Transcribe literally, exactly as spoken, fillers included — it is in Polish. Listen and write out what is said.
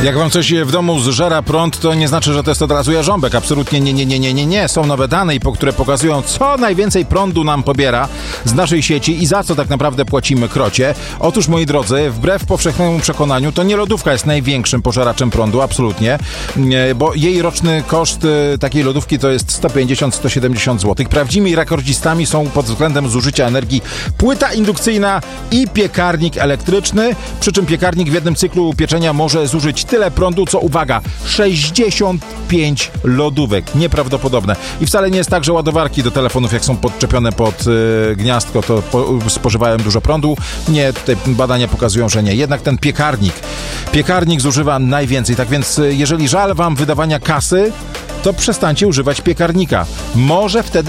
Jak wam coś w domu zżera prąd, to nie znaczy, że to jest od razu jarząbek. Absolutnie nie, nie, nie, nie, nie, nie. Są nowe dane, po które pokazują, co najwięcej prądu nam pobiera z naszej sieci i za co tak naprawdę płacimy krocie. Otóż, moi drodzy, wbrew powszechnemu przekonaniu, to nie lodówka jest największym pożeraczem prądu, absolutnie, bo jej roczny koszt takiej lodówki to jest sto pięćdziesiąt do stu siedemdziesięciu złotych. Prawdziwymi rekordzistami są pod względem zużycia energii płyta indukcyjna i piekarnik elektryczny, przy czym piekarnik w jednym cyklu pieczenia może zużyć tyle prądu, co, uwaga, sześćdziesiąt pięć lodówek. Nieprawdopodobne. I wcale nie jest tak, że ładowarki do telefonów, jak są podczepione pod y, gniazdko, to po, spożywają dużo prądu. Nie, tutaj badania pokazują, że nie. Jednak ten piekarnik, piekarnik zużywa najwięcej. Tak więc, jeżeli żal wam wydawania kasy, to przestańcie używać piekarnika. Może wtedy